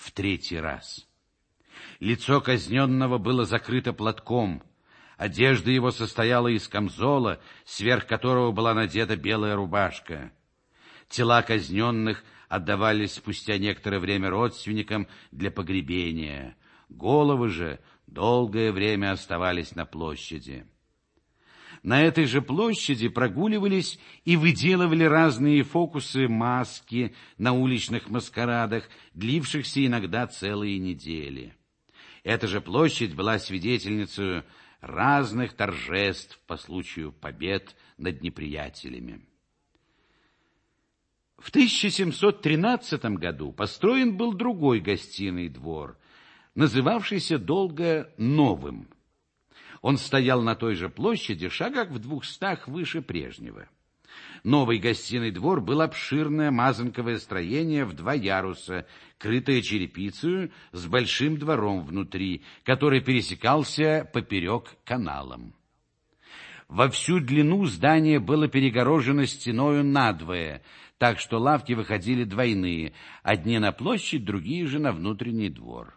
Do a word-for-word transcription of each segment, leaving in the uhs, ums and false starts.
в третий раз. Лицо казненного было закрыто платком, одежда его состояла из камзола, сверх которого была надета белая рубашка. Тела казненных отдавались спустя некоторое время родственникам для погребения. Головы же долгое время оставались на площади. На этой же площади прогуливались и выделывали разные фокусы, маски на уличных маскарадах, длившихся иногда целые недели. Эта же площадь была свидетельницей разных торжеств по случаю побед над неприятелями. В тысяча семьсот тринадцатом году построен был другой гостиный двор, называвшийся долго Новым. Он стоял на той же площади, шагах в двухстах выше прежнего. Новый гостиный двор был обширное мазанковое строение в два яруса, крытое черепицей, с большим двором внутри, который пересекался поперек каналом. Во всю длину здание было перегорожено стеною надвое, так что лавки выходили двойные, одни на площадь, другие же на внутренний двор.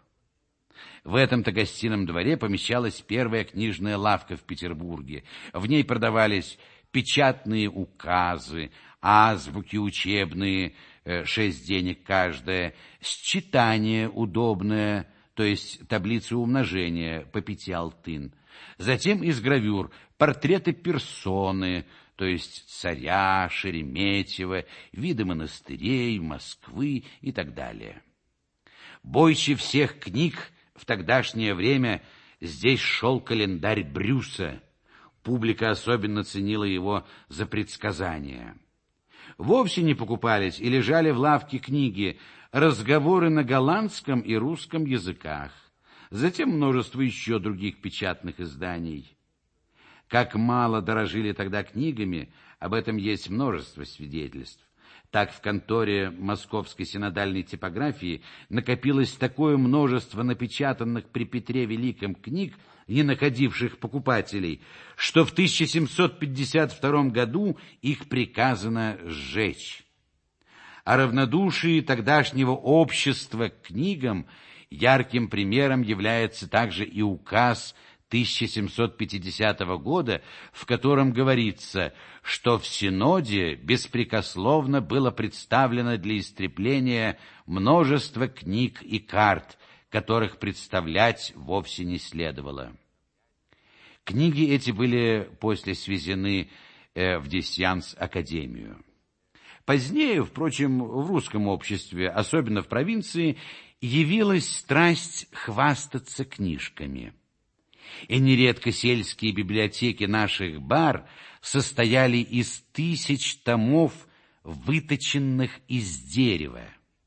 В этом-то гостином дворе помещалась первая книжная лавка в Петербурге. В ней продавались печатные указы, азбуки учебные, шесть денег каждая, считание удобное, то есть таблицы умножения по пяти алтын. Затем из гравюр портреты персоны, то есть царя, Шереметьева, виды монастырей, Москвы и так далее. Бойче всех книг в тогдашнее время здесь шел календарь Брюса. Публика особенно ценила его за предсказания. Вовсе не покупались и лежали в лавке книги «Разговоры на голландском и русском языках», затем множество еще других печатных изданий. Как мало дорожили тогда книгами, об этом есть множество свидетельств. Так в конторе Московской синодальной типографии накопилось такое множество напечатанных при Петре Великом книг, не находивших покупателей, что в тысяча семьсот пятьдесят втором году их приказано сжечь. О равнодушии тогдашнего общества к книгам ярким примером является также и указ тысяча семьсот пятидесятого года, в котором говорится, что в Синоде беспрекословно было представлено для истребления множество книг и карт, которых представлять вовсе не следовало. Книги эти были после свезены э, в Десьянс-академию. Позднее, впрочем, в русском обществе, особенно в провинции, явилась страсть хвастаться книжками. И нередко сельские библиотеки наших бар состояли из тысяч томов, выточенных из дерева.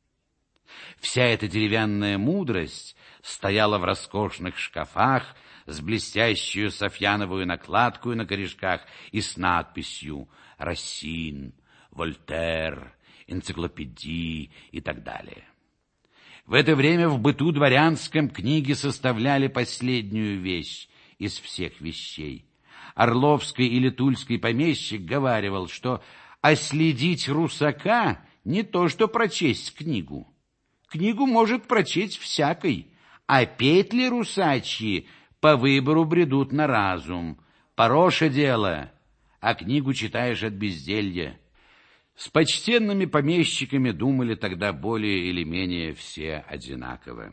Вся эта деревянная мудрость стояла в роскошных шкафах с блестящую софьяновую накладкой на корешках и с надписью «Рассин», «Вольтер», «Энциклопедии» и так далее. В это время в быту дворянском книги составляли последнюю вещь из всех вещей. Орловский или Тульский помещик говаривал, что оследить русака не то, что прочесть книгу. Книгу может прочесть всякий, а петли русачьи по выбору бредут на разум. Хорошее дело, а книгу читаешь от безделья. С почтенными помещиками думали тогда более или менее все одинаково.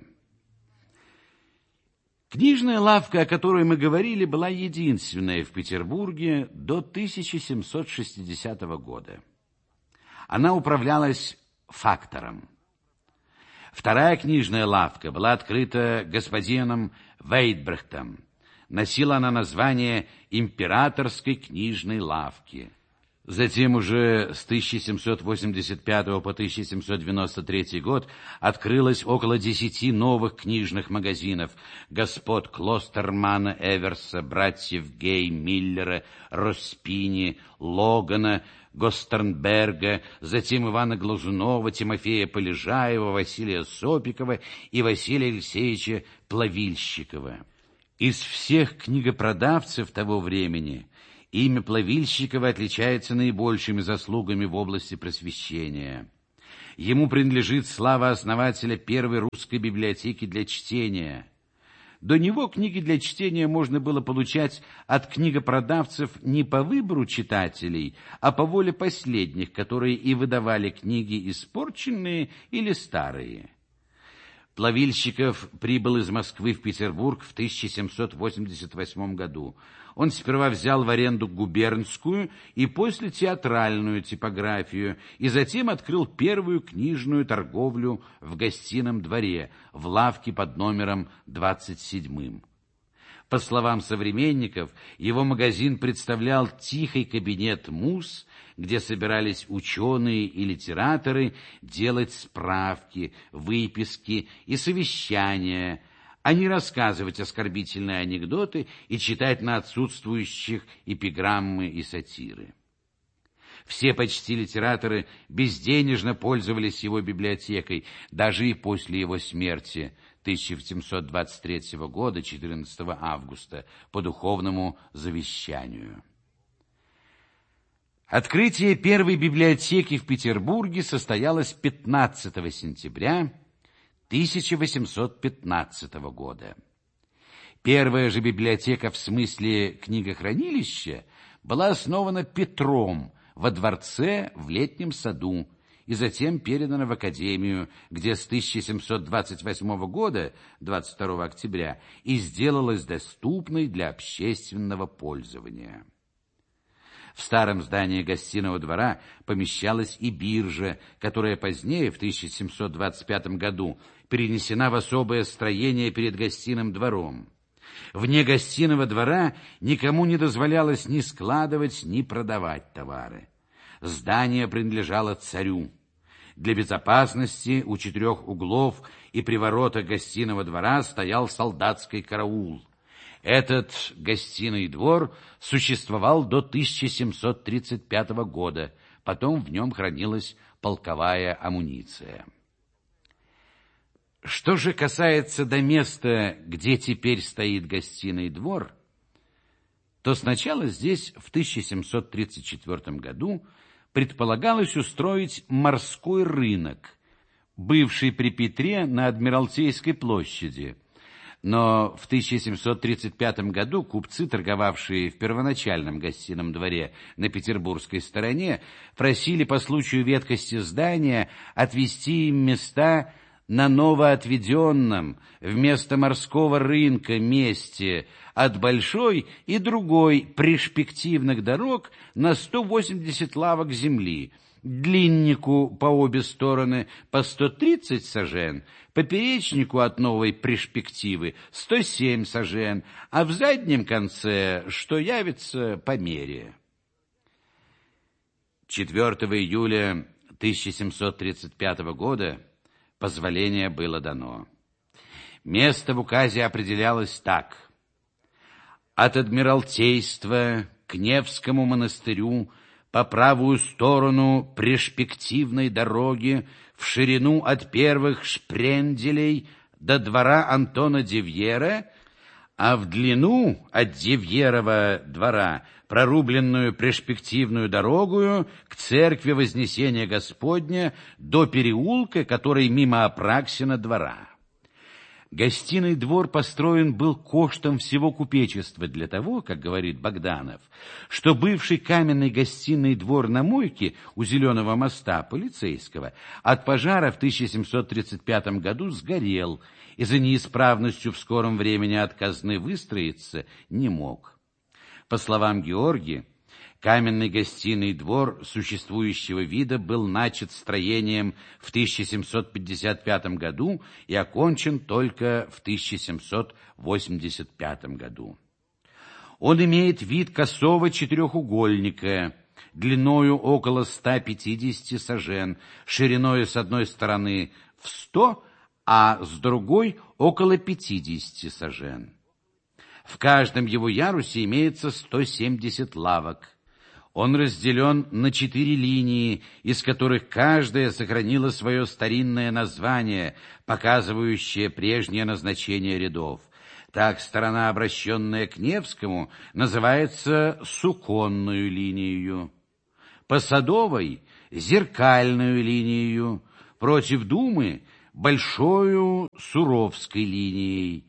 Книжная лавка, о которой мы говорили, была единственная в Петербурге до тысяча семьсот шестидесятого года. Она управлялась фактором. Вторая книжная лавка была открыта господином Вейтбрехтом. Носила она название «Императорской книжной лавки». Затем уже с тысяча семьсот восемьдесят пятого по тысяча семьсот девяносто третий год открылось около десяти новых книжных магазинов господ Клостермана, Эверса, братьев Гей, Миллера, Роспини, Логана, Гостернберга, затем Ивана Глазунова, Тимофея Полежаева, Василия Сопикова и Василия Алексеевича Плавильщикова. Из всех книгопродавцев того времени имя Плавильщикова отличается наибольшими заслугами в области просвещения. Ему принадлежит слава основателя первой русской библиотеки для чтения. До него книги для чтения можно было получать от книгопродавцев не по выбору читателей, а по воле последних, которые и выдавали книги испорченные или старые. Плавильщиков прибыл из Москвы в Петербург в тысяча семьсот восемьдесят восьмом году. Он сперва взял в аренду губернскую и после театральную типографию, и затем открыл первую книжную торговлю в Гостином дворе, в лавке под номером двадцать семь. По словам современников, его магазин представлял тихий кабинет муз, где собирались ученые и литераторы делать справки, выписки и совещания, а не рассказывать оскорбительные анекдоты и читать на отсутствующих эпиграммы и сатиры. Все почти литераторы безденежно пользовались его библиотекой, даже и после его смерти тысяча семьсот двадцать третьего года, четырнадцатого августа, по духовному завещанию. Открытие первой библиотеки в Петербурге состоялось пятнадцатого сентября тысяча восемьсот пятнадцатого года. Первая же библиотека в смысле книгохранилища была основана Петром во дворце в Летнем саду и затем передана в Академию, где с тысяча семьсот двадцать восьмого года, двадцать второго октября, и сделалась доступной для общественного пользования. В старом здании Гостиного двора помещалась и биржа, которая позднее, в тысяча семьсот двадцать пятом году, перенесена в особое строение перед Гостиным двором. Вне Гостиного двора никому не дозволялось ни складывать, ни продавать товары. Здание принадлежало царю. Для безопасности у четырех углов и при воротах Гостиного двора стоял солдатский караул. Этот Гостиный двор существовал до тысяча семьсот тридцать пятого года, потом в нем хранилась полковая амуниция. Что же касается до места, где теперь стоит Гостиный двор, то сначала здесь в тысяча семьсот тридцать четвёртом году предполагалось устроить морской рынок, бывший при Петре на Адмиралтейской площади. Но в тысяча семьсот тридцать пятом году купцы, торговавшие в первоначальном Гостином дворе на петербургской стороне, просили по случаю ветхости здания отвести им места на новоотведенном вместо морского рынка месте от большой и другой перспективных дорог на сто восемьдесят лавок земли, длиннику по обе стороны по сто тридцать сажен, поперечнику от новой перспективы сто семь сажен, а в заднем конце, что явится по мере. четвёртого июля тысяча семьсот тридцать пятого года позволение было дано. Место в указе определялось так: от Адмиралтейства к Невскому монастырю по правую сторону перспективной дороги в ширину от первых шпренделей до двора Антона Девьера, а в длину от Девьерова двора прорубленную перспективную дорогую к церкви Вознесения Господня до переулка, который мимо Апраксина двора. Гостиный двор построен был коштом всего купечества для того, как говорит Богданов, что бывший каменный гостиный двор на Мойке у Зеленого моста полицейского от пожара в тысяча семьсот тридцать пятом году сгорел и за неисправностью в скором времени от казны выстроиться не мог. По словам Георгия, каменный гостиный двор существующего вида был начат строением в тысяча семьсот пятьдесят пятом году и окончен только в тысяча семьсот восемьдесят пятом году. Он имеет вид косого четырехугольника, длиною около ста пятидесяти сажен, шириною с одной стороны в сто, а с другой около пятидесяти сажен. В каждом его ярусе имеется сто семьдесят лавок. Он разделен на четыре линии, из которых каждая сохранила свое старинное название, показывающее прежнее назначение рядов. Так, сторона, обращенная к Невскому, называется суконную линию, по Садовой — зеркальную линию, против Думы большою Суровской линией,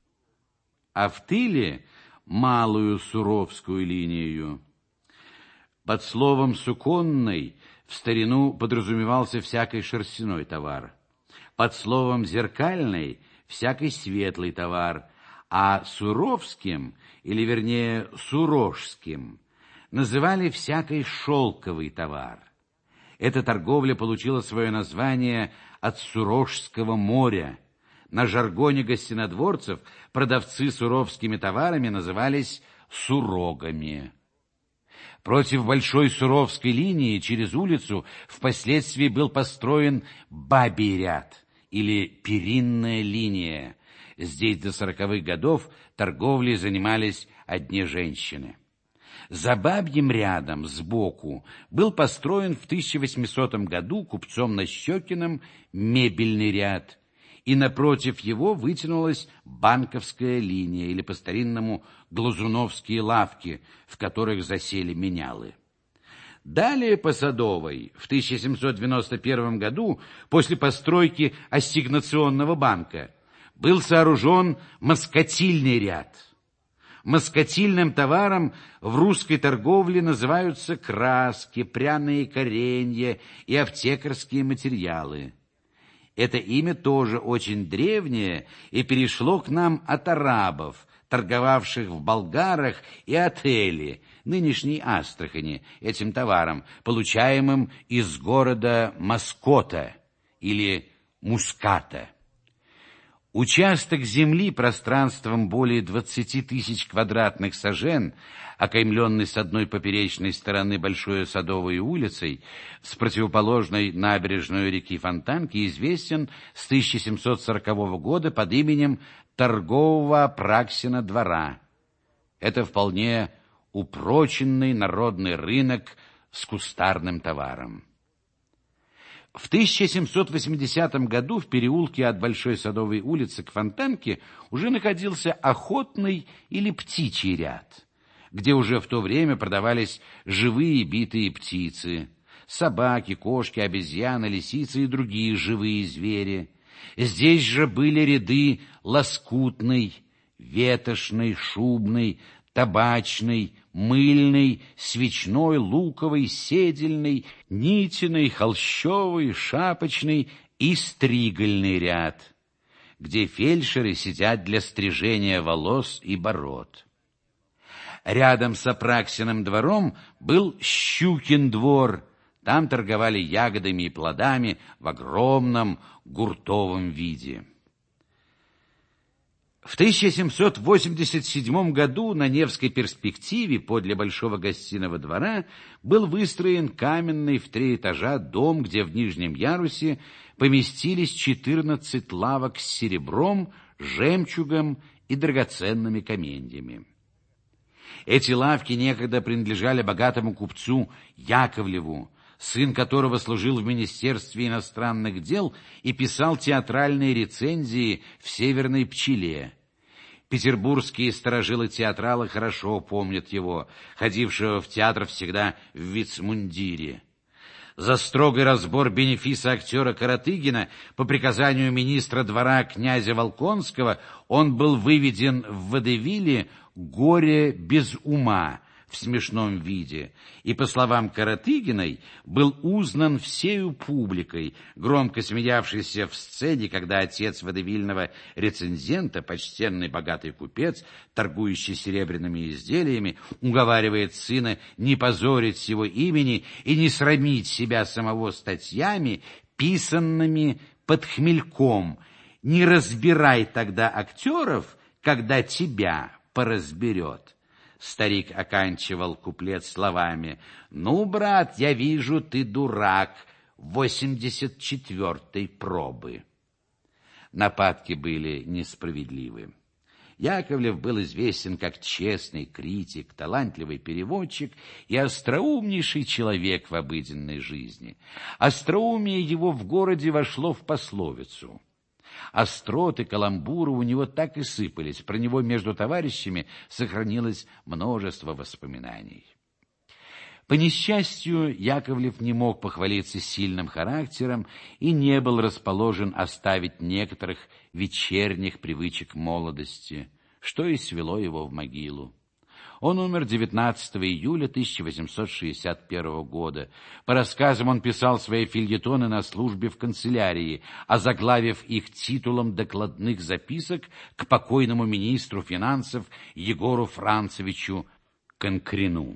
а в тыле малую Суровскую линию. Под словом «суконный» в старину подразумевался всякий шерстяной товар, под словом «зеркальный» — всякий светлый товар, а суровским, или вернее сурожским, называли всякий шелковый товар. Эта торговля получила свое название от Сурожского моря. На жаргоне гостинодворцев продавцы суровскими товарами назывались сурогами. Против Большой Суровской линии через улицу впоследствии был построен Бабий ряд или Перинная линия. Здесь до сороковых годов торговлей занимались одни женщины. За Бабьим рядом сбоку был построен в тысяча восьмисотом году купцом Нащекиным мебельный ряд, и напротив его вытянулась банковская линия, или по-старинному глазуновские лавки, в которых засели менялы. Далее по Садовой в тысяча семьсот девяносто первом году, после постройки ассигнационного банка, был сооружен москотильный ряд. Москотильным товаром в русской торговле называются краски, пряные коренья и аптекарские материалы. Это имя тоже очень древнее и перешло к нам от арабов, торговавших в Болгарах и Отеле, нынешней Астрахани, этим товаром, получаемым из города Маскота или Муската. Участок земли пространством более двадцати тысяч квадратных сажен, окаймленный с одной поперечной стороны Большой Садовой улицей, с противоположной набережной реки Фонтанки, известен с тысяча семьсот сорокового года под именем Торгового Апраксина двора. Это вполне упроченный народный рынок с кустарным товаром. В тысяча семьсот восьмидесятом году в переулке от Большой Садовой улицы к Фонтанке уже находился охотный или птичий ряд, где уже в то время продавались живые битые птицы, собаки, кошки, обезьяны, лисицы и другие живые звери. Здесь же были ряды лоскутной, ветошной, шубной, табачный, мыльный, свечной, луковый, седельный, нитиный, холщовый, шапочный и стригольный ряд, где фельдшеры сидят для стрижения волос и бород. Рядом с Апраксиным двором был Щукин двор. Там торговали ягодами и плодами в огромном гуртовом виде. В тысяча семьсот восемьдесят седьмом году на Невской перспективе подле Большого гостиного двора был выстроен каменный в три этажа дом, где в нижнем ярусе поместились четырнадцать лавок с серебром, жемчугом и драгоценными каменьями. Эти лавки некогда принадлежали богатому купцу Яковлеву, сын которого служил в Министерстве иностранных дел и писал театральные рецензии в «Северной пчеле». Петербургские сторожилы-театралы хорошо помнят его, ходившего в театр всегда в вицмундире. За строгий разбор бенефиса актера Каратыгина по приказанию министра двора князя Волконского он был выведен в водевиле «Горе без ума» в смешном виде, и, по словам Каратыгиной, был узнан всею публикой, громко смеявшейся в сцене, когда отец водевильного рецензента, почтенный богатый купец, торгующий серебряными изделиями, уговаривает сына не позорить его имени и не срамить себя самого статьями, писанными под хмельком. «Не разбирай тогда актеров, когда тебя поразберет». Старик оканчивал куплет словами: «Ну, брат, я вижу, ты дурак восемьдесят четвертой пробы». Нападки были несправедливы. Яковлев был известен как честный критик, талантливый переводчик и остроумнейший человек в обыденной жизни. Остроумие его в городе вошло в пословицу. Остроты, каламбуры у него так и сыпались, про него между товарищами сохранилось множество воспоминаний. По несчастью, Яковлев не мог похвалиться сильным характером и не был расположен оставить некоторых вечерних привычек молодости, что и свело его в могилу. Он умер девятнадцатого июля тысяча восемьсот шестьдесят первого года. По рассказам он писал свои фельетоны на службе в канцелярии, озаглавив их титулом докладных записок к покойному министру финансов Егору Францевичу Конкрину.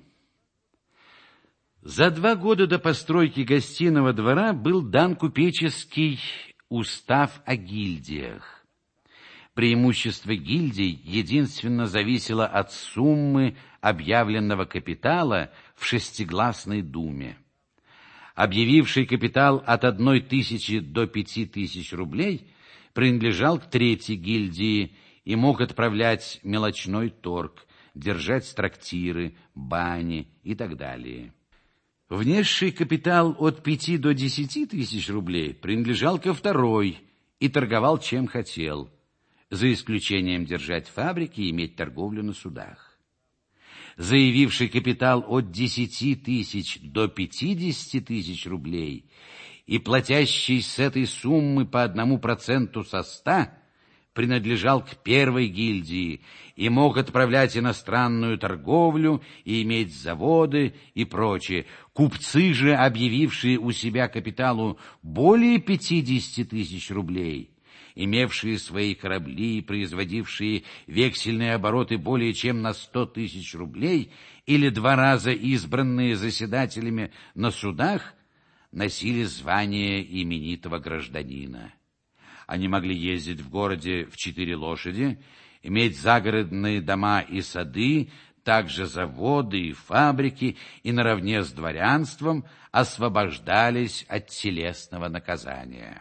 За два года до постройки гостиного двора был дан купеческий устав о гильдиях. Преимущество гильдий единственно зависело от суммы объявленного капитала в шестигласной думе. Объявивший капитал от одной тысячи до пяти тысяч рублей принадлежал к третьей гильдии и мог отправлять мелочной торг, держать трактиры, бани и так далее. Внесший капитал от пяти до десяти тысяч рублей принадлежал ко второй и торговал чем хотел, за исключением держать фабрики и иметь торговлю на судах. Заявивший капитал от десяти тысяч до пятидесяти тысяч рублей и платящий с этой суммы по одному проценту со ста принадлежал к первой гильдии и мог отправлять иностранную торговлю и иметь заводы и прочее. Купцы же, объявившие у себя капиталу более пятидесяти тысяч рублей, имевшие свои корабли и производившие вексельные обороты более чем на сто тысяч рублей или два раза избранные заседателями на судах, носили звание именитого гражданина. Они могли ездить в городе в четыре лошади, иметь загородные дома и сады, также заводы и фабрики, и наравне с дворянством освобождались от телесного наказания.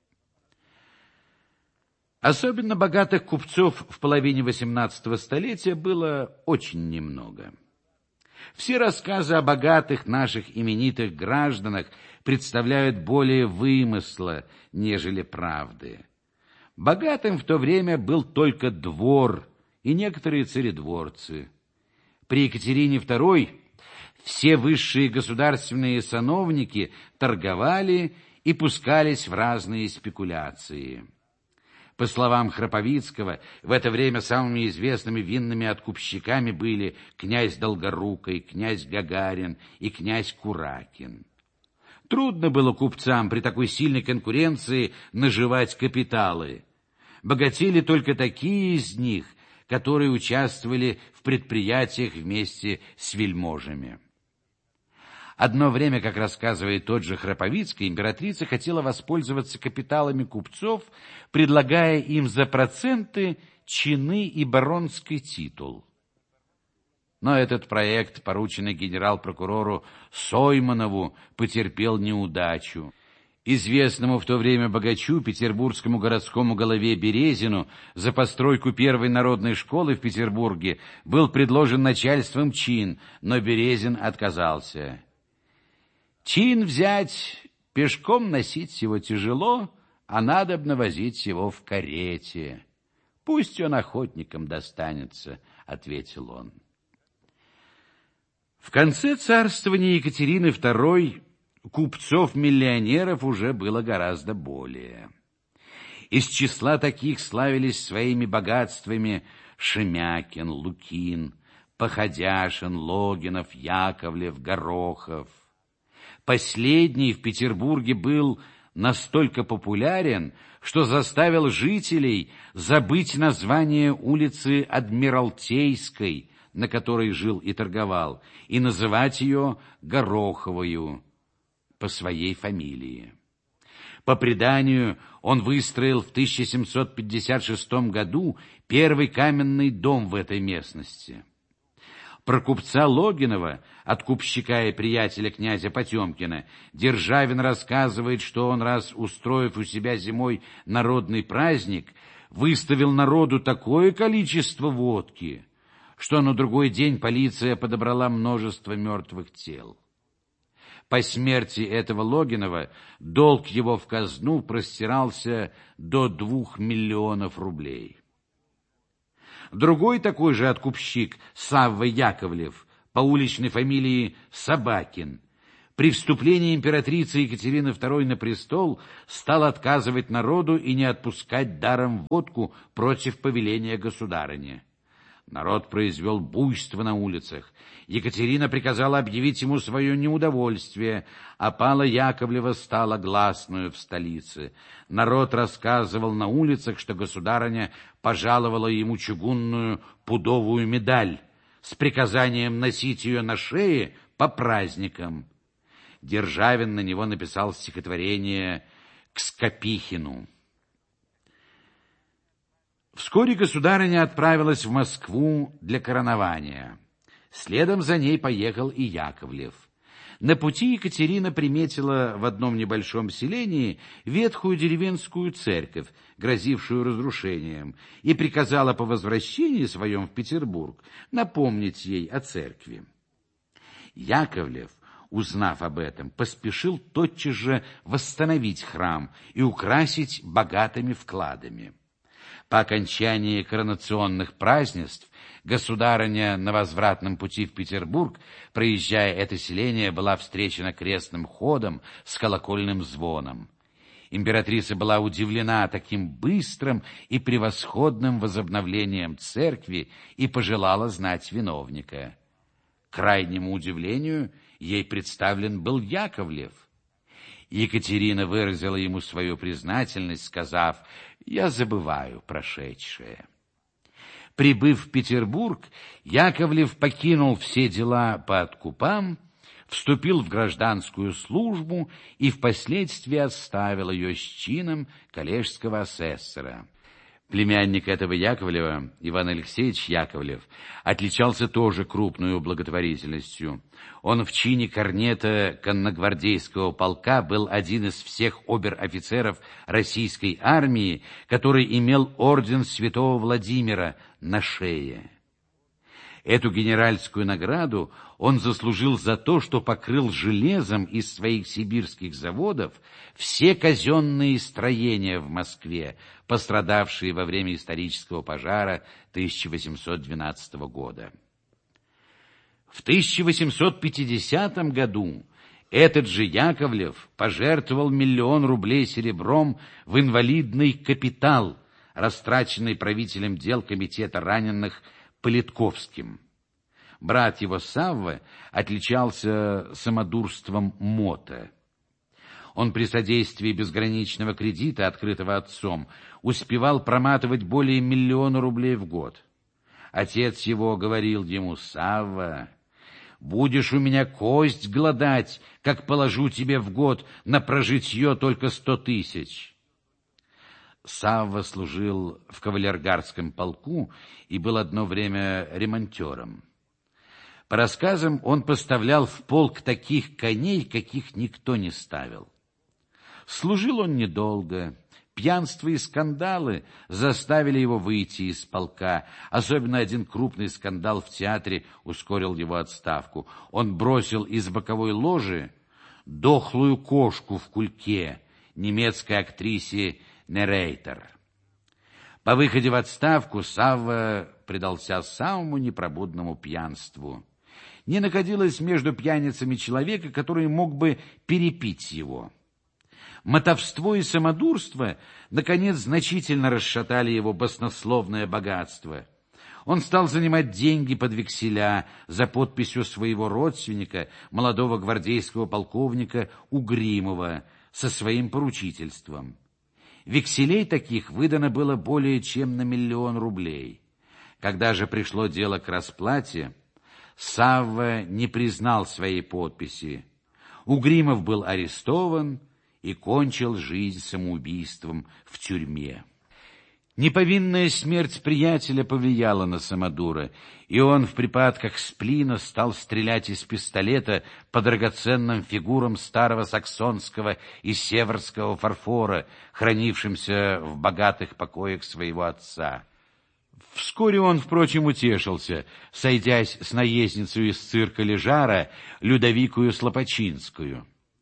Особенно богатых купцов в половине восемнадцатого столетия было очень немного. Все рассказы о богатых наших именитых гражданах представляют более вымысла, нежели правды. Богатым в то время был только двор и некоторые царедворцы. При Екатерине второй все высшие государственные сановники торговали и пускались в разные спекуляции. По словам Храповицкого, в это время самыми известными винными откупщиками были князь Долгорукий, князь Гагарин и князь Куракин. Трудно было купцам при такой сильной конкуренции наживать капиталы. Богатели только такие из них, которые участвовали в предприятиях вместе с вельможами. Одно время, как рассказывает тот же Храповицкий, императрица хотела воспользоваться капиталами купцов, предлагая им за проценты чины и баронский титул. Но этот проект, порученный генерал-прокурору Сойманову, потерпел неудачу. Известному в то время богачу, петербургскому городскому голове Березину, за постройку первой народной школы в Петербурге был предложен начальством чин, но Березин отказался. Чин взять, пешком носить его тяжело, а надобно возить его в карете. Пусть он охотникам достанется, — ответил он. В конце царствования Екатерины второй купцов-миллионеров уже было гораздо более. Из числа таких славились своими богатствами Шемякин, Лукин, Походяшин, Логинов, Яковлев, Горохов. Последний в Петербурге был настолько популярен, что заставил жителей забыть название улицы Адмиралтейской, на которой жил и торговал, и называть ее Гороховою по своей фамилии. По преданию, он выстроил в тысяча семьсот пятьдесят шестом году первый каменный дом в этой местности. Про купца Логинова, откупщика и приятеля князя Потемкина, Державин рассказывает, что он раз, устроив у себя зимой народный праздник, выставил народу такое количество водки, что на другой день полиция подобрала множество мертвых тел. По смерти этого Логинова долг его в казну простирался до двух миллионов рублей. Другой такой же откупщик, Савва Яковлев, по уличной фамилии Собакин, при вступлении императрицы Екатерины второй на престол стал отказывать народу и не отпускать даром водку против повеления государыни. Народ произвел буйство на улицах. Екатерина приказала объявить ему свое неудовольствие, а Пала Яковлева стала гласную в столице. Народ рассказывал на улицах, что государыня пожаловала ему чугунную пудовую медаль с приказанием носить ее на шее по праздникам. Державин на него написал стихотворение «К Скопихину». Вскоре государыня отправилась в Москву для коронования. Следом за ней поехал и Яковлев. На пути Екатерина приметила в одном небольшом селении ветхую деревенскую церковь, грозившую разрушением, и приказала по возвращении своем в Петербург напомнить ей о церкви. Яковлев, узнав об этом, поспешил тотчас же восстановить храм и украсить богатыми вкладами. По окончании коронационных празднеств государыня на возвратном пути в Петербург, проезжая это селение, была встречена крестным ходом с колокольным звоном. Императрица была удивлена таким быстрым и превосходным возобновлением церкви и пожелала знать виновника. К крайнему удивлению ей представлен был Яковлев. Екатерина выразила ему свою признательность, сказав: «Я забываю прошедшее». Прибыв в Петербург, Яковлев покинул все дела по откупам, вступил в гражданскую службу и впоследствии оставил ее с чином коллежского асессора. Племянник этого Яковлева, Иван Алексеевич Яковлев, отличался тоже крупной благотворительностью. Он в чине корнета конногвардейского полка был один из всех обер-офицеров российской армии, который имел орден святого Владимира на шее. Эту генеральскую награду он заслужил за то, что покрыл железом из своих сибирских заводов все казенные строения в Москве, пострадавшие во время исторического пожара тысяча восемьсот двенадцатого года. В тысяча восемьсот пятидесятом году этот же Яковлев пожертвовал миллион рублей серебром в инвалидный капитал, растраченный правителем дел комитета раненых Политковским. Брат его Савва отличался самодурством мота. Он при содействии безграничного кредита, открытого отцом, успевал проматывать более миллиона рублей в год. Отец его говорил ему: «Савва, будешь у меня кость глодать, как положу тебе в год на прожитье только сто тысяч». Савва служил в кавалергардском полку и был одно время ремонтером. По рассказам, он поставлял в полк таких коней, каких никто не ставил. Служил он недолго. Пьянство и скандалы заставили его выйти из полка. Особенно один крупный скандал в театре ускорил его отставку. Он бросил из боковой ложи дохлую кошку в кульке немецкой актрисе Нерейтер. По выходе в отставку Савва предался самому непробудному пьянству. Не находилось между пьяницами человека, который мог бы перепить его. Мотовство и самодурство, наконец, значительно расшатали его баснословное богатство. Он стал занимать деньги под векселя за подписью своего родственника, молодого гвардейского полковника Угримова, со своим поручительством. Векселей таких выдано было более чем на миллион рублей. Когда же пришло дело к расплате, Савва не признал своей подписи. Угримов был арестован и кончил жизнь самоубийством в тюрьме. Неповинная смерть приятеля повлияла на Самодура, и он в припадках сплина стал стрелять из пистолета по драгоценным фигурам старого саксонского и северского фарфора, хранившимся в богатых покоях своего отца. Вскоре он, впрочем, утешился, сойдясь с наездницей из цирка Лежара, Людовикою Слопочинскую.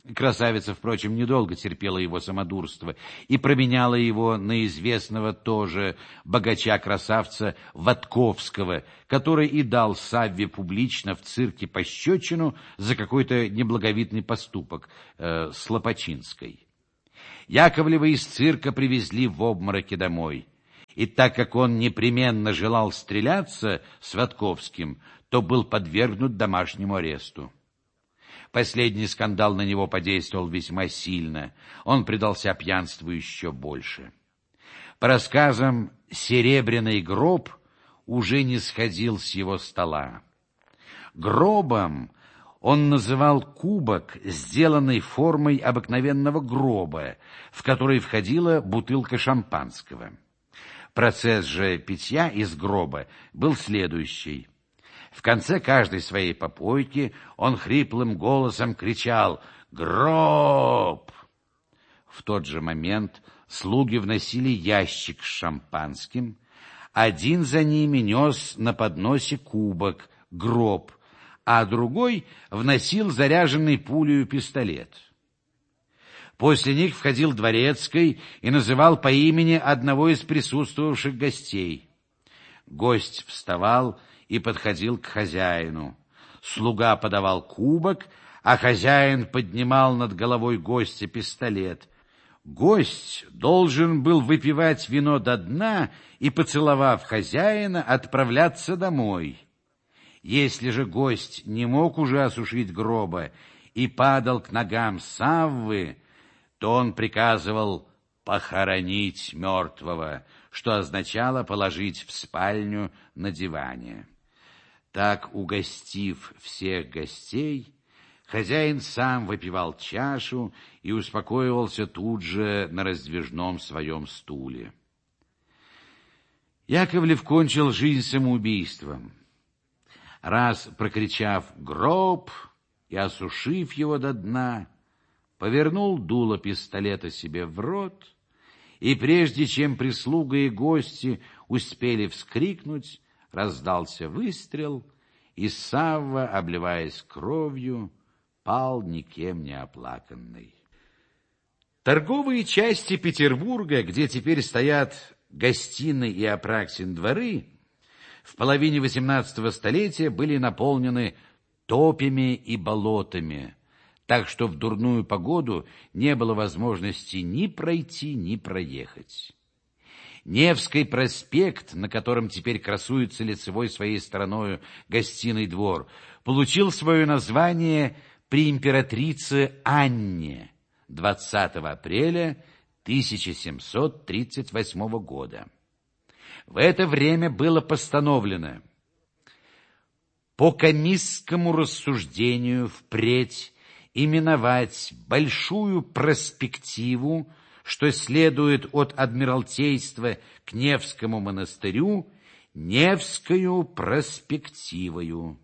Красавица, впрочем, недолго терпела его самодурство и променяла его на известного тоже богача-красавца Ватковского, который и дал Савве публично в цирке пощечину за какой-то неблаговидный поступок э, с Лопачинской. Яковлева из цирка привезли в обмороке домой, и так как он непременно желал стреляться с Ватковским, то был подвергнут домашнему аресту. Последний скандал на него подействовал весьма сильно. Он предался пьянству еще больше. По рассказам, серебряный гроб уже не сходил с его стола. Гробом он называл кубок, сделанный формой обыкновенного гроба, в который входила бутылка шампанского. Процесс же питья из гроба был следующий. В конце каждой своей попойки он хриплым голосом кричал «Гроб!». В тот же момент слуги вносили ящик с шампанским, один за ними нес на подносе кубок, гроб, а другой вносил заряженный пулею пистолет. После них входил дворецкий и называл по имени одного из присутствовавших гостей. Гость вставал и подходил к хозяину. Слуга подавал кубок, а хозяин поднимал над головой гостя пистолет. Гость должен был выпивать вино до дна и, поцеловав хозяина, отправляться домой. Если же гость не мог уже осушить гроба и падал к ногам Саввы, то он приказывал похоронить мертвого, что означало положить в спальню на диване. Так, угостив всех гостей, хозяин сам выпивал чашу и успокоивался тут же на раздвижном своем стуле. Яковлев кончил жизнь самоубийством. Раз прокричав «гроб» и осушив его до дна, повернул дуло пистолета себе в рот, и прежде чем прислуга и гости успели вскрикнуть, раздался выстрел, и Савва, обливаясь кровью, пал никем не оплаканный. Торговые части Петербурга, где теперь стоят гостиный и Апраксин дворы, в половине восемнадцатого столетия были наполнены топями и болотами, так что в дурную погоду не было возможности ни пройти, ни проехать. Невский проспект, на котором теперь красуется лицевой своей стороною гостиный двор, получил свое название при императрице Анне двадцатого апреля тысяча семьсот тридцать восьмого года. В это время было постановлено по комиссскому рассуждению впредь именовать большую перспективу, что следует от Адмиралтейства к Невскому монастырю, Невскую проспективою.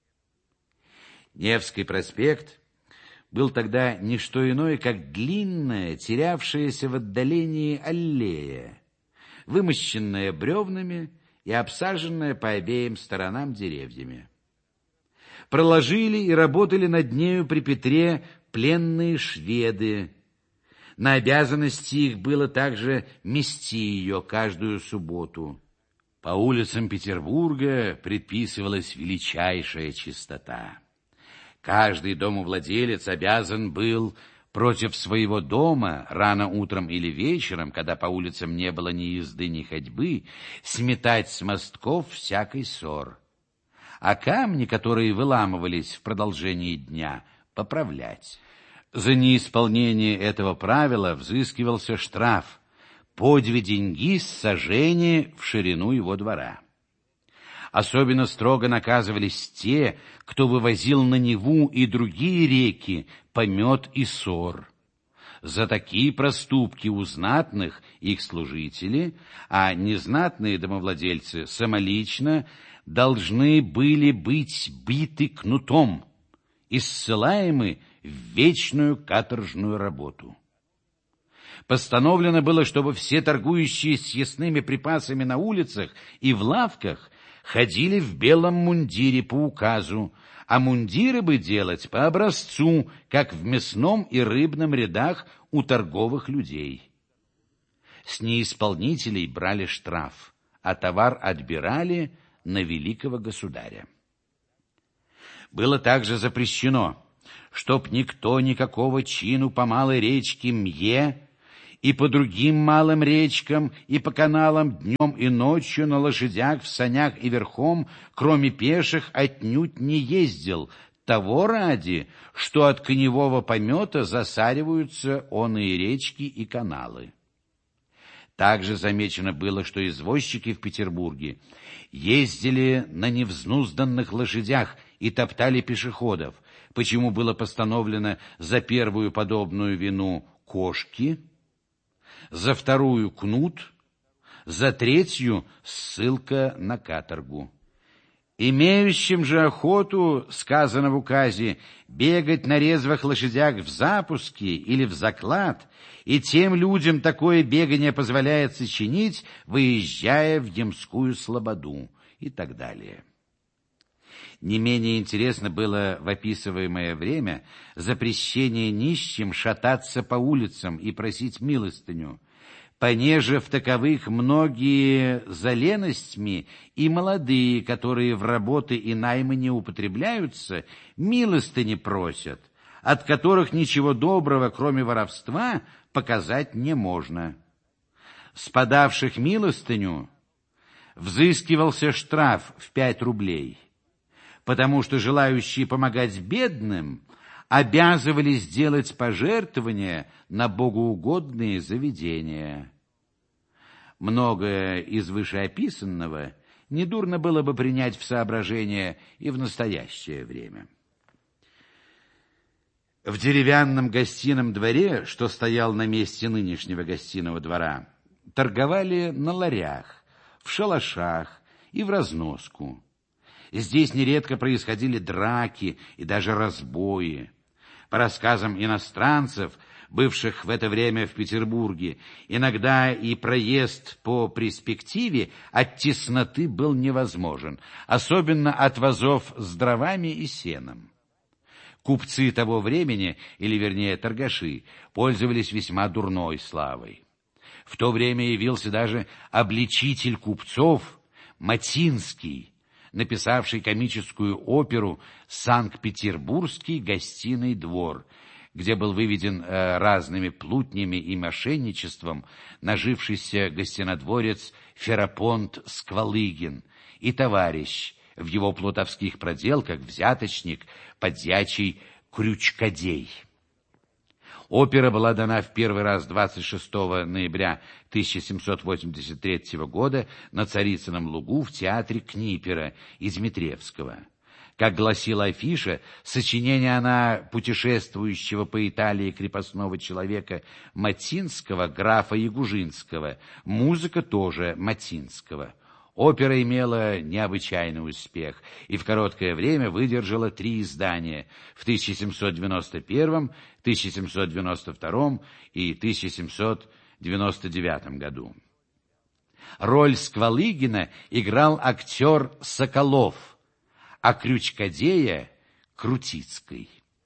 Невский проспект был тогда не что иное, как длинная, терявшаяся в отдалении аллея, вымощенная бревнами и обсаженная по обеим сторонам деревьями. Проложили и работали над нею при Петре пленные шведы. На обязанности их было также мести ее каждую субботу. По улицам Петербурга предписывалась величайшая чистота. Каждый домовладелец обязан был против своего дома рано утром или вечером, когда по улицам не было ни езды, ни ходьбы, сметать с мостков всякий ссор, а камни, которые выламывались в продолжении дня, поправлять. За неисполнение этого правила взыскивался штраф по две деньги с сажени в ширину его двора. Особенно строго наказывались те, кто вывозил на Неву и другие реки помет и сор. За такие проступки у знатных их служители, а незнатные домовладельцы самолично должны были быть биты кнутом и ссылаемы в вечную каторжную работу. Постановлено было, чтобы все торгующие съестными припасами на улицах и в лавках ходили в белом мундире по указу, а мундиры бы делать по образцу, как в мясном и рыбном рядах у торговых людей. С неисполнителей брали штраф, а товар отбирали на великого государя. Было также запрещено, чтоб никто никакого чину по малой речке Мье и по другим малым речкам и по каналам днем и ночью на лошадях, в санях и верхом, кроме пеших, отнюдь не ездил, того ради, что от коневого помета засариваются оные речки и каналы. Также замечено было, что извозчики в Петербурге ездили на невзнузданных лошадях и топтали пешеходов, почему было постановлено за первую подобную вину кошки, за вторую кнут, за третью ссылка на каторгу. Имеющим же охоту, сказано в указе, бегать на резвых лошадях в запуске или в заклад, и тем людям такое бегание позволяется чинить, выезжая в Ямскую слободу, и так далее. Не менее интересно было в описываемое время запрещение нищим шататься по улицам и просить милостыню, понеже в таковых многие за леностьми и молодые, которые в работы и наймы не употребляются, милостыни просят, от которых ничего доброго, кроме воровства, показать не можно. С подавших милостыню взыскивался штраф в пять рублей, потому что желающие помогать бедным обязывались делать пожертвования на богоугодные заведения. Многое из вышеописанного недурно было бы принять в соображение и в настоящее время. В деревянном гостином дворе, что стоял на месте нынешнего гостиного двора, торговали на ларях, в шалашах и в разноску. Здесь нередко происходили драки и даже разбои. По рассказам иностранцев, бывших в это время в Петербурге, иногда и проезд по перспективе от тесноты был невозможен, особенно от вазов с дровами и сеном. Купцы того времени, или вернее торгаши, пользовались весьма дурной славой. В то время явился даже обличитель купцов Матинский, написавший комическую оперу «Санкт-Петербургский гостиный двор», где был выведен э, разными плутнями и мошенничеством нажившийся гостинодворец Ферапонт Сквалыгин и товарищ в его плутовских проделках взяточник, подьячий Крючкодей. Опера была дана в первый раз двадцать шестого ноября тысяча семьсот восемьдесят третьего года на Царицыном лугу в театре Книпера и Дмитриевского. Как гласила афиша, сочинение она путешествующего по Италии крепостного человека Матинского, графа Ягужинского, музыка тоже Матинского. Опера имела необычайный успех и в короткое время выдержала три издания в тысяча семьсот девяносто первом, тысяча семьсот девяносто втором и тысяча семьсот девяносто девятом году. Роль Сквалыгина играл актер Соколов, а Крючкодея — Крутицкий.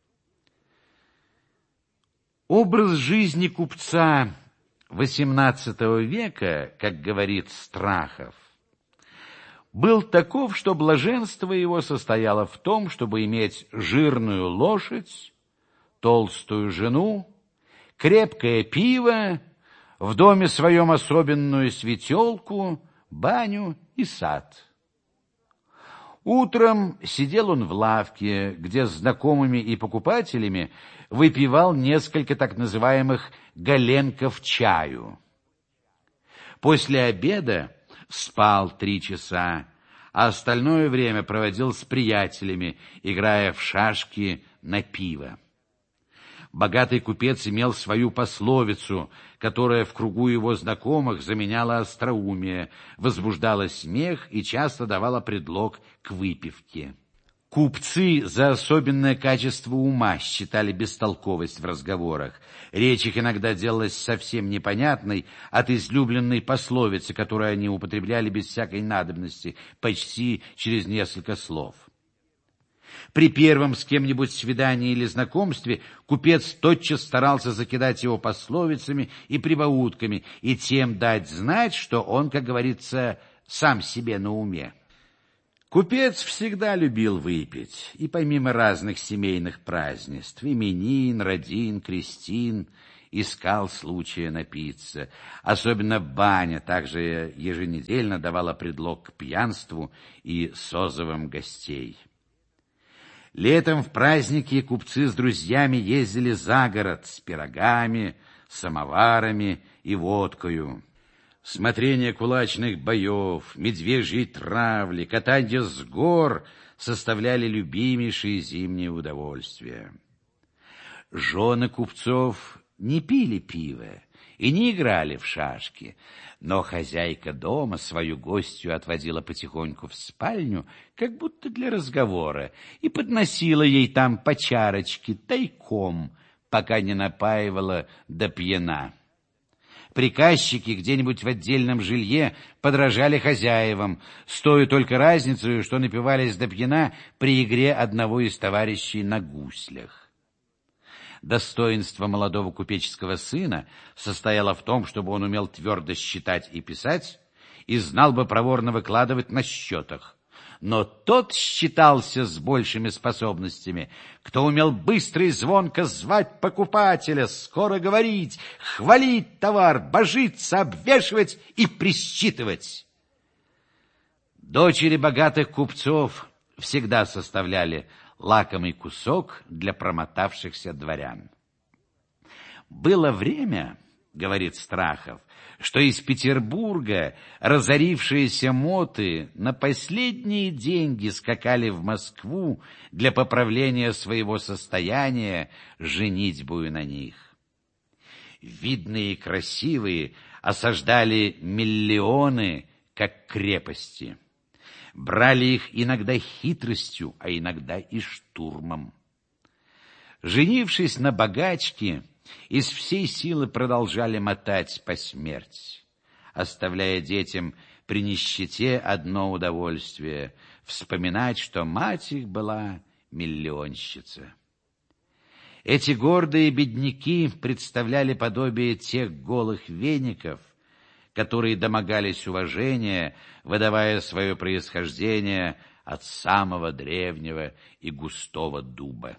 Образ жизни купца восемнадцатого века, как говорит Страхов, был таков, что блаженство его состояло в том, чтобы иметь жирную лошадь, толстую жену, крепкое пиво, в доме своем особенную светелку, баню и сад. Утром сидел он в лавке, где с знакомыми и покупателями выпивал несколько так называемых галенков чаю. После обеда спал три часа, а остальное время проводил с приятелями, играя в шашки на пиво. Богатый купец имел свою пословицу, которая в кругу его знакомых заменяла остроумие, возбуждала смех и часто давала предлог к выпивке. Купцы за особенное качество ума считали бестолковость в разговорах. Речь их иногда делалась совсем непонятной от излюбленной пословицы, которую они употребляли без всякой надобности, почти через несколько слов. При первом с кем-нибудь свидании или знакомстве купец тотчас старался закидать его пословицами и прибаутками и тем дать знать, что он, как говорится, сам себе на уме. Купец всегда любил выпить, и помимо разных семейных празднеств, именин, родин, крестин, искал случая напиться. Особенно баня также еженедельно давала предлог к пьянству и созывам гостей. Летом в праздники купцы с друзьями ездили за город с пирогами, самоварами и водкою. Смотрение кулачных боев, медвежьей травли, катанье с гор составляли любимейшие зимние удовольствия. Жены купцов не пили пиво и не играли в шашки, но хозяйка дома свою гостью отводила потихоньку в спальню, как будто для разговора, и подносила ей там по чарочке тайком, пока не напаивала до пьяна. Приказчики где-нибудь в отдельном жилье подражали хозяевам, с той только разницей, что напивались до пьяна при игре одного из товарищей на гуслях. Достоинство молодого купеческого сына состояло в том, чтобы он умел твердо считать и писать и знал бы проворно выкладывать на счетах. Но тот считался с большими способностями, кто умел быстро и звонко звать покупателя, скоро говорить, хвалить товар, божиться, обвешивать и присчитывать. Дочери богатых купцов всегда составляли лакомый кусок для промотавшихся дворян. Было время, говорит Страхов, что из Петербурга разорившиеся моты на последние деньги скакали в Москву для поправления своего состояния женитьбою на них. Видные и красивые осаждали миллионы, как крепости. Брали их иногда хитростью, а иногда и штурмом. Женившись на богачке, из всей силы продолжали мотать по смерти, оставляя детям при нищете одно удовольствие — вспоминать, что мать их была миллионщица. Эти гордые бедняки представляли подобие тех голых веников, которые домогались уважения, выдавая свое происхождение от самого древнего и густого дуба.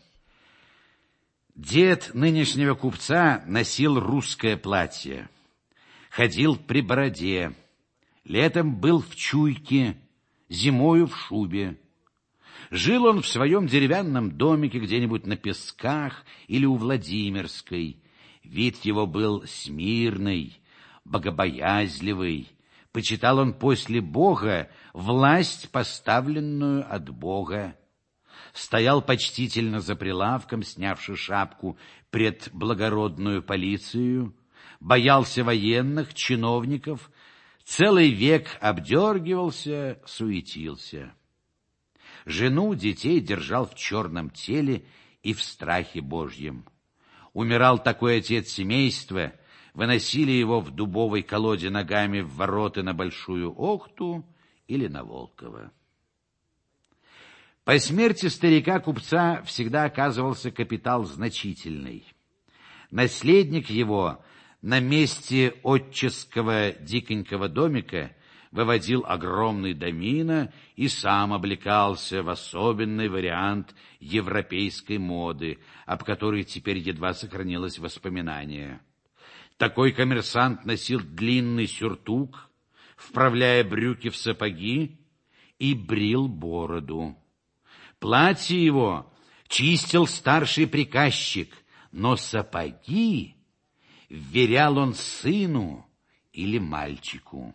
Дед нынешнего купца носил русское платье, ходил при бороде, летом был в чуйке, зимою в шубе. Жил он в своем деревянном домике где-нибудь на Песках или у Владимирской. Вид его был смирный, богобоязливый. Почитал он после Бога власть, поставленную от Бога. Стоял почтительно за прилавком, снявши шапку пред благородную полицию, боялся военных, чиновников, целый век обдергивался, суетился. Жену, детей держал в черном теле и в страхе Божьем. Умирал такой отец семейства, выносили его в дубовой колоде ногами в вороты на Большую Охту или на Волково. По смерти старика-купца всегда оказывался капитал значительный. Наследник его на месте отческого диконького домика выводил огромный домино и сам облекался в особенный вариант европейской моды, об которой теперь едва сохранилось воспоминание. Такой коммерсант носил длинный сюртук, вправляя брюки в сапоги, и брил бороду. Платье его чистил старший приказчик, но сапоги вверял он сыну или мальчику.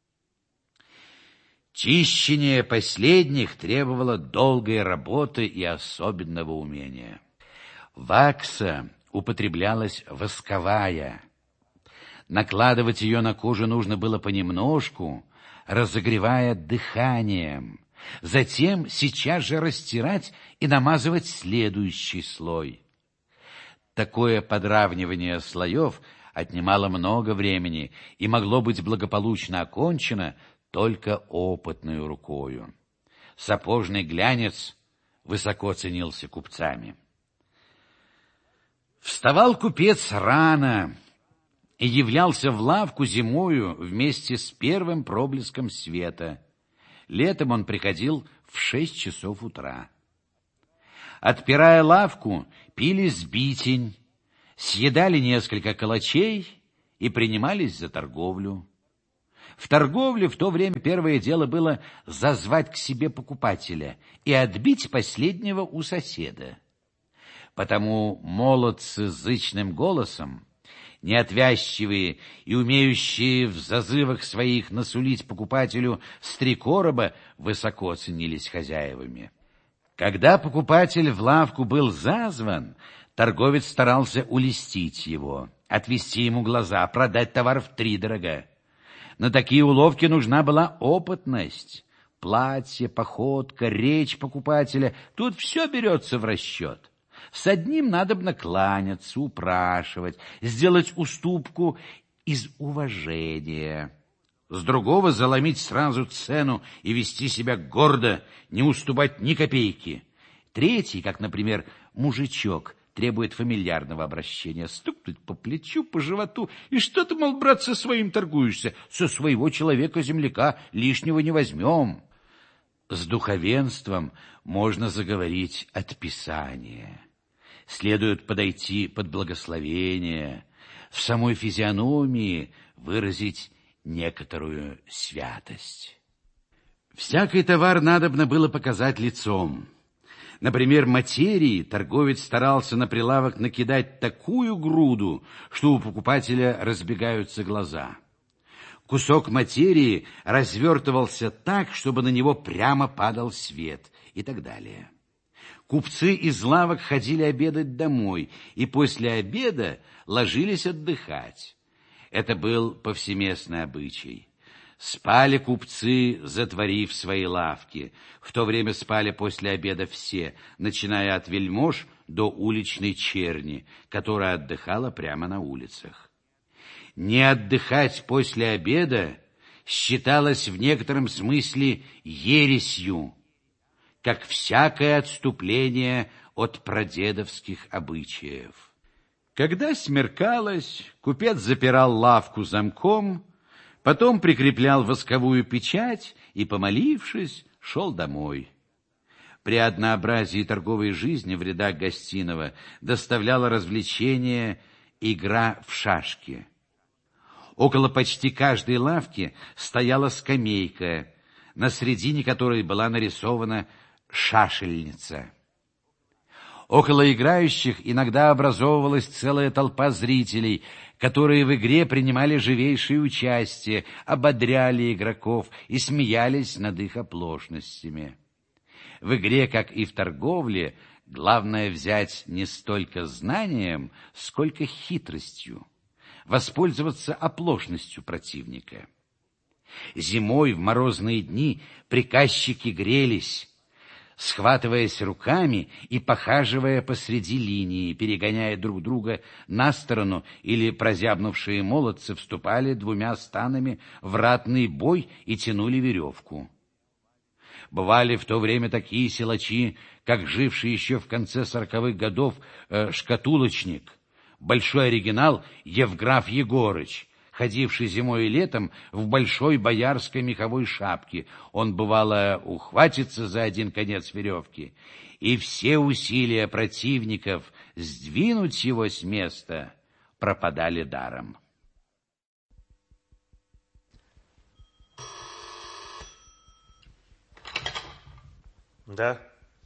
Чищение последних требовало долгой работы и особенного умения. Вакса употреблялась восковая. Накладывать ее на кожу нужно было понемножку, разогревая дыханием. Затем сейчас же растирать и намазывать следующий слой. Такое подравнивание слоев отнимало много времени и могло быть благополучно окончено только опытной рукою. Сапожный глянец высоко ценился купцами. Вставал купец рано и являлся в лавку зимою вместе с первым проблеском света. Летом он приходил в шесть часов утра. Отпирая лавку, пили сбитень, съедали несколько калачей и принимались за торговлю. В торговле в то время первое дело было зазвать к себе покупателя и отбить последнего у соседа. Потому молодцы с зычным голосом, неотвязчивые и умеющие в зазывах своих насулить покупателю с три короба, высоко ценились хозяевами. Когда покупатель в лавку был зазван, торговец старался улестить его, отвести ему глаза, продать товар втридорога. На такие уловки нужна была опытность. Платье, походка, речь покупателя — тут все берется в расчет. С одним надобно кланяться, упрашивать, сделать уступку из уважения. С другого заломить сразу цену и вести себя гордо, не уступать ни копейки. Третий, как, например, мужичок, требует фамильярного обращения, стукнуть по плечу, по животу. И что ты, мол, брат, со своим торгуешься? Со своего человека-земляка лишнего не возьмем. С духовенством можно заговорить от Писания. Следует подойти под благословение, в самой физиономии выразить некоторую святость. Всякий товар надобно было показать лицом. Например, материи торговец старался на прилавок накидать такую груду, что у покупателя разбегаются глаза. Кусок материи развертывался так, чтобы на него прямо падал свет, и так далее. Купцы из лавок ходили обедать домой, и после обеда ложились отдыхать. Это был повсеместный обычай. Спали купцы, затворив свои лавки. В то время спали после обеда все, начиная от вельмож до уличной черни, которая отдыхала прямо на улицах. Не отдыхать после обеда считалось в некотором смысле ересью, как всякое отступление от прадедовских обычаев. Когда смеркалось, купец запирал лавку замком, потом прикреплял восковую печать и, помолившись, шел домой. При однообразии торговой жизни в рядах гостиного доставляла развлечение игра в шашки. Около почти каждой лавки стояла скамейка, на середине которой была нарисована шашельница. Около играющих иногда образовывалась целая толпа зрителей, которые в игре принимали живейшее участие, ободряли игроков и смеялись над их оплошностями. В игре, как и в торговле, главное взять не столько знанием, сколько хитростью, воспользоваться оплошностью противника. Зимой в морозные дни приказчики грелись, схватываясь руками и похаживая посреди линии, перегоняя друг друга на сторону, или прозябнувшие молодцы вступали двумя станами в ратный бой и тянули веревку. Бывали в то время такие силачи, как живший еще в конце сороковых годов э, шкатулочник, большой оригинал Евграф Егорыч, ходивший зимой и летом в большой боярской меховой шапке. Он, бывало, ухватится за один конец веревки, и все усилия противников сдвинуть его с места пропадали даром. Да?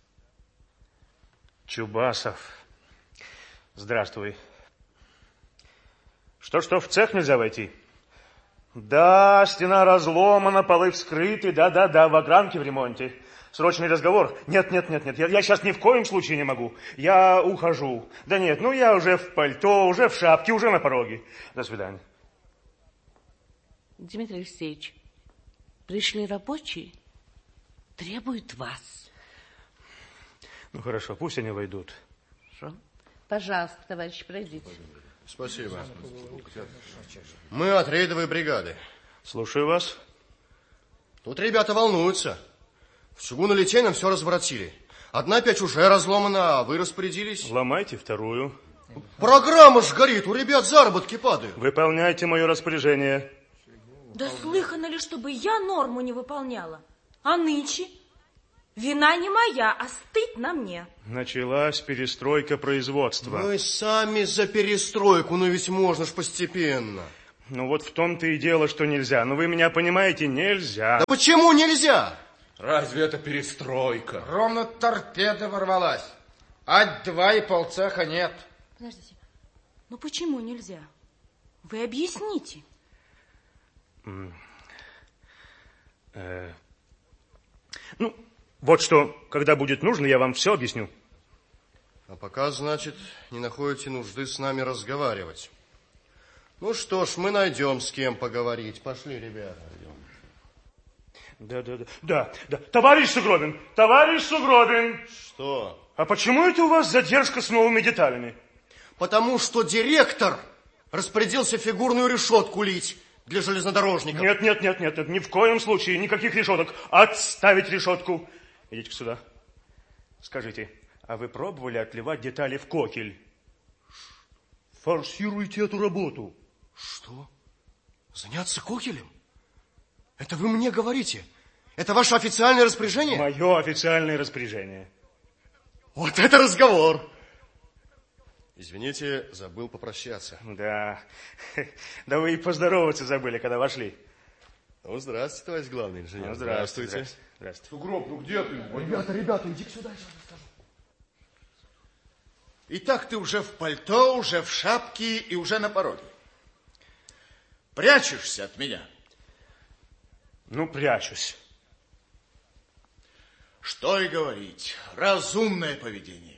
Чубасов. Здравствуй. Что-что, в цех нельзя войти? Да, стена разломана, полы вскрыты, да-да-да, в огранке в ремонте. Срочный разговор? Нет, нет, нет, нет, я, я сейчас ни в коем случае не могу. Я ухожу. Да нет, ну я уже в пальто, уже в шапке, уже на пороге. До свидания. Дмитрий Алексеевич, пришли рабочие, требуют вас. Ну хорошо, пусть они войдут. Хорошо. Пожалуйста, товарищ, пройдите. Спасибо. Мы от рейдовой бригады. Слушаю вас. Тут ребята волнуются. В чугунолитейном все разворотили. Одна печь уже разломана, а вы распорядились. Ломайте вторую. Программа ж горит, у ребят заработки падают. Выполняйте мое распоряжение. Да слыхано ли, чтобы я норму не выполняла? А нынче? Вина не моя, а стыд на мне. Началась перестройка производства. Мы сами за перестройку, но ведь можно ж постепенно. Ну вот в том-то и дело, что нельзя. Но вы меня понимаете, нельзя. Да почему нельзя? Разве это перестройка? Ровно торпеда ворвалась. А два и полцеха нет. Подождите, ну почему нельзя? Вы объясните. Э, ну, вот что, когда будет нужно, я вам все объясню. А пока, значит, не находите нужды с нами разговаривать. Ну что ж, мы найдем с кем поговорить. Пошли, ребята. Да, да, да, да, да. Товарищ Сугробин, товарищ Сугробин. Что? А почему это у вас задержка с новыми деталями? Потому что директор распорядился фигурную решетку лить для железнодорожников. Нет, нет, нет, нет, нет, ни в коем случае, никаких решеток. Отставить решетку. Идите сюда. Скажите, а вы пробовали отливать детали в кокель? Форсируйте эту работу. Что? Заняться кокелем? Это вы мне говорите? Это ваше официальное распоряжение? Мое официальное распоряжение. Вот это разговор! Извините, забыл попрощаться. Да, да вы и поздороваться забыли, когда вошли. Ну, здравствуйте, товарищ главный инженер. Ну, здравствуйте. Здравствуйте. Здравствуйте. Сугроб, ну где ты? Ребята, ребята, иди сюда, сейчас расскажу. Итак, ты уже в пальто, уже в шапке и уже на пороге. Прячешься от меня? Ну, прячусь. Что и говорить, разумное поведение.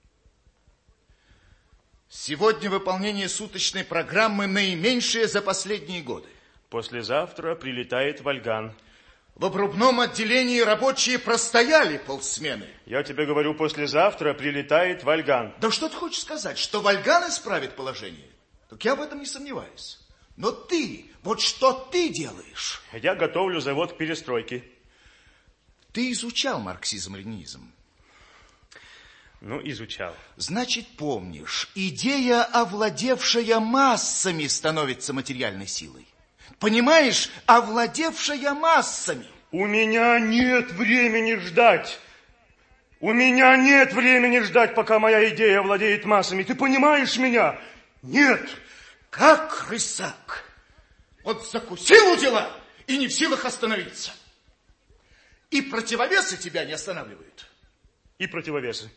Сегодня выполнение суточной программы наименьшее за последние годы. Послезавтра прилетает Вольган. В обрубном отделении рабочие простояли полсмены. Я тебе говорю, послезавтра прилетает Вольган. Да что ты хочешь сказать, что Вольган исправит положение? Так я в этом не сомневаюсь. Но ты, вот что ты делаешь? Я готовлю завод к перестройке. Ты изучал марксизм-ленинизм? Ну, изучал. Значит, помнишь, идея, овладевшая массами, становится материальной силой. Понимаешь, овладевшая массами. У меня нет времени ждать. У меня нет времени ждать, пока моя идея овладеет массами. Ты понимаешь меня? Нет. Как рысак. Вот закусил у дела и не в силах остановиться. И противовесы тебя не останавливают. И противовесы.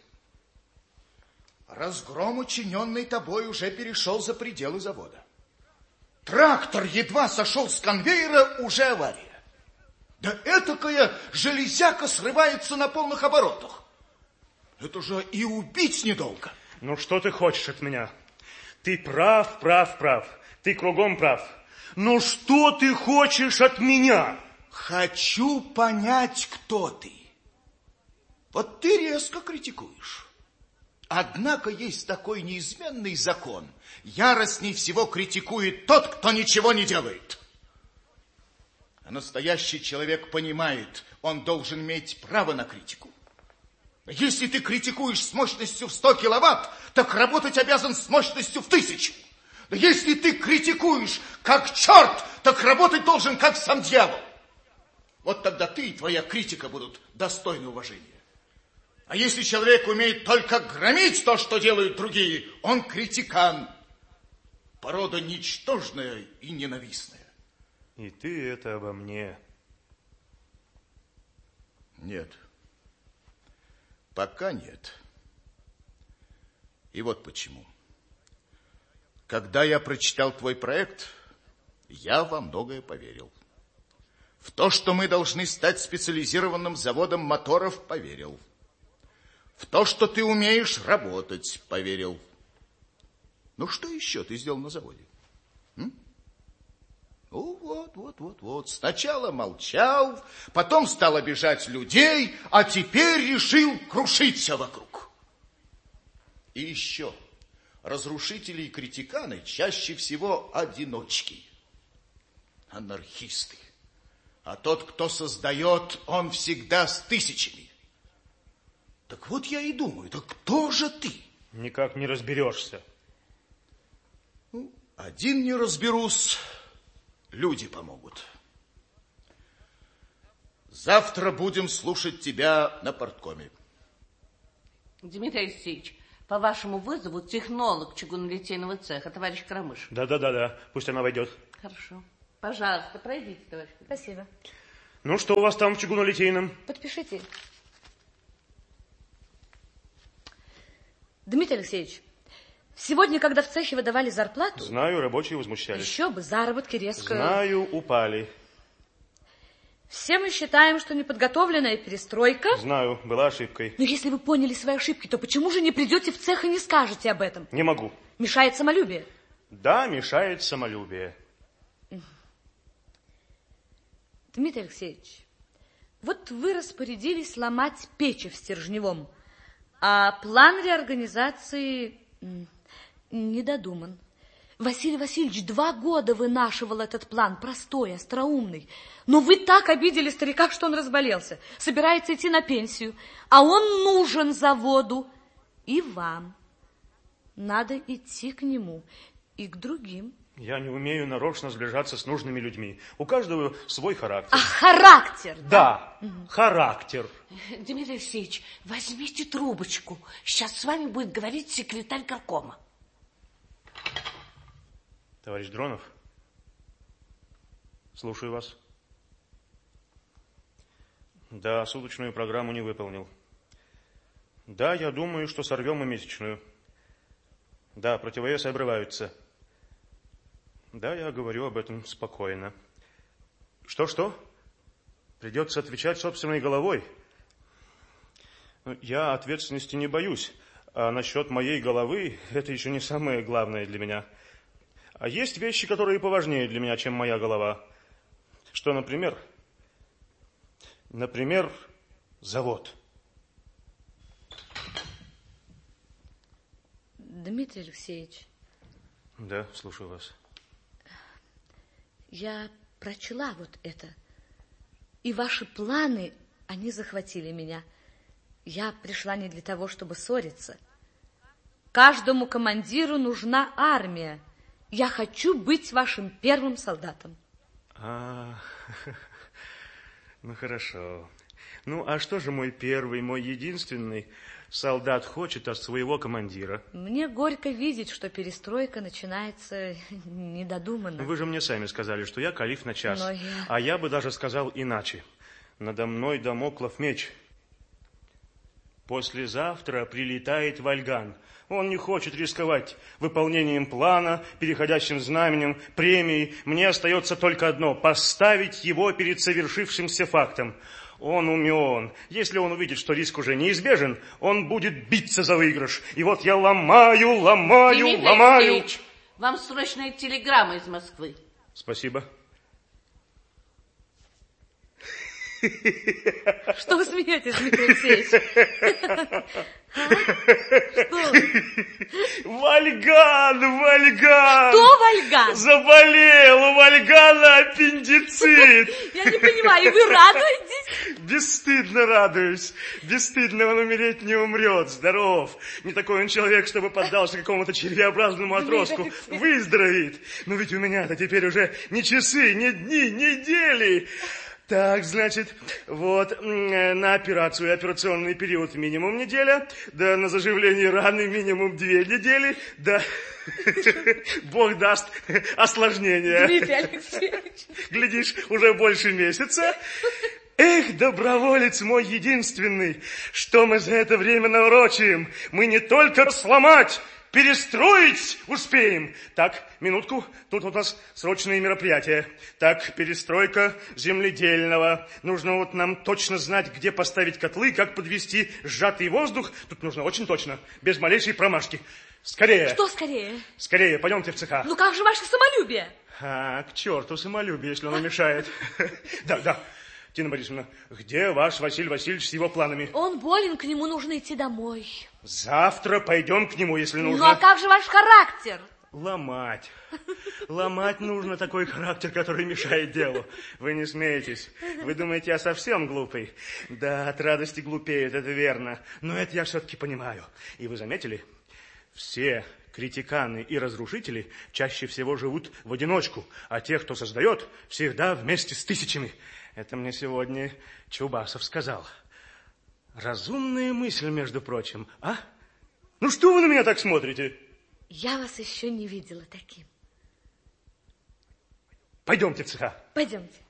Разгром, учиненный тобой, уже перешел за пределы завода. Трактор едва сошел с конвейера, уже авария. Да этакая железяка срывается на полных оборотах. Это же и убить недолго. Ну, что ты хочешь от меня? Ты прав, прав, прав. Ты кругом прав. Но что ты хочешь от меня? Хочу понять, кто ты. Вот ты резко критикуешь. Однако есть такой неизменный закон. Яростней всего критикует тот, кто ничего не делает. А настоящий человек понимает, он должен иметь право на критику. Если ты критикуешь с мощностью в сто киловатт, так работать обязан с мощностью в тысячу. Да если ты критикуешь как черт, так работать должен как сам дьявол. Вот тогда ты и твоя критика будут достойны уважения. А если человек умеет только громить то, что делают другие, он критикан. Порода ничтожная и ненавистная. И ты это обо мне. Нет. Пока нет. И вот почему. Когда я прочитал твой проект, я во многое поверил. В то, что мы должны стать специализированным заводом моторов, поверил. В то, что ты умеешь работать, поверил. Ну, что еще ты сделал на заводе? М? Ну, вот, вот, вот, вот. Сначала молчал, потом стал обижать людей, а теперь решил крушить все вокруг. И еще. Разрушители и критиканы чаще всего одиночки, анархисты. А тот, кто создает, он всегда с тысячами. Так Так вот я и думаю, да кто же ты? Никак не разберешься. Ну, один не разберусь, люди помогут. Завтра будем слушать тебя на порткоме. Дмитрий Алексеевич, по вашему вызову технолог чугунолитейного цеха, товарищ Крамыш. Да-да-да, пусть она войдет. Хорошо. Пожалуйста, пройдите, товарищ. Спасибо. Ну, что у вас там в чугунолитейном? Подпишите. Дмитрий Алексеевич, сегодня, когда в цехе выдавали зарплату... Знаю, рабочие возмущались. Еще бы, заработки резко... Знаю, упали. Все мы считаем, что неподготовленная перестройка... Знаю, была ошибкой. Но если вы поняли свои ошибки, то почему же не придете в цех и не скажете об этом? Не могу. Мешает самолюбие. Да, мешает самолюбие. Дмитрий Алексеевич, вот вы распорядились ломать печи в Стержневом, а план реорганизации не додуман. Василий Васильевич два года вынашивал этот план, простой, остроумный. Но вы так обидели старика, что он разболелся, собирается идти на пенсию, а он нужен заводу и вам. Надо идти к нему и к другим. Я не умею нарочно сближаться с нужными людьми. У каждого свой характер. А характер, да? Да, угу. Характер. Дмитрий Алексеевич, возьмите трубочку. Сейчас с вами будет говорить секретарь горкома. Товарищ Дронов, слушаю вас. Да, суточную программу не выполнил. Да, я думаю, что сорвем и месячную. Да, противовесы обрываются. Да, я говорю об этом спокойно. Что-что? Придется отвечать собственной головой. Я ответственности не боюсь. А насчет моей головы, это еще не самое главное для меня. А есть вещи, которые поважнее для меня, чем моя голова. Что, например? Например, завод. Дмитрий Алексеевич. Да, слушаю вас. Я прочла вот это. И ваши планы, они захватили меня. Я пришла не для того, чтобы ссориться. Каждому командиру нужна армия. Я хочу быть вашим первым солдатом. А, ну хорошо. Ну, а что же мой первый, мой единственный солдат хочет от своего командира? Мне горько видеть, что перестройка начинается недодуманно. Вы же мне сами сказали, что я калиф на час. Но я... А я бы даже сказал иначе. Надо мной дамоклов меч. Послезавтра прилетает Вальган. Он не хочет рисковать выполнением плана, переходящим знаменем, премией. Мне остается только одно – поставить его перед совершившимся фактом. Он умен. Если он увидит, что риск уже неизбежен, он будет биться за выигрыш. И вот я ломаю, ломаю, Дмитрий ломаю. Алексеевич, вам срочная телеграмма из Москвы. Спасибо. Что вы смеетесь, Дмитрий Алексеевич? Что? Вальган, Вальган! Что Вальган? Заболел, у Вальгана аппендицит. Я не понимаю, вы радуетесь? Бесстыдно радуюсь. Бесстыдно, он умереть не умрет. Здоров. Не такой он человек, чтобы поддался какому-то червеобразному отростку. Выздоровеет. Но ведь у меня-то теперь уже не часы, не дни, недели. Так, значит, вот, на операцию, операционный период минимум неделя, да на заживление раны минимум две недели, да, бог даст, осложнения. Дмитрий Алексеевич. Глядишь, уже больше месяца. Эх, доброволец мой единственный, что мы за это время наурочим? Мы не только сломать, перестроить успеем. Так, минутку, тут у нас срочные мероприятия. Так, перестройка земледельного. Нужно вот нам точно знать, где поставить котлы, как подвести сжатый воздух. Тут нужно очень точно, без малейшей промашки. Скорее. Что скорее? Скорее, пойдемте в цеха. Ну как же ваше самолюбие? А, к черту самолюбие, если оно мешает. Да, да. Тина Борисовна, где ваш Василий Васильевич с его планами? Он болен, к нему нужно идти домой. Завтра пойдем к нему, если нужно. Ну а как же ваш характер? Ломать. Ломать нужно такой характер, который мешает делу. Вы не смеетесь. Вы думаете, я совсем глупый? Да, от радости глупеют, это верно. Но это я все-таки понимаю. И вы заметили? Все критиканы и разрушители чаще всего живут в одиночку, а те, кто создает, всегда вместе с тысячами. Это мне сегодня Чубасов сказал. Разумная мысль, между прочим, а? Ну что вы на меня так смотрите? Я вас еще не видела таким. Пойдемте в цеха. Пойдемте.